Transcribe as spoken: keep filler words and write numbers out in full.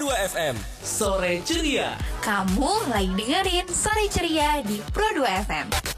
dua F M, Sore Ceria. Kamu lagi dengerin Sore Ceria di Pro dua F M.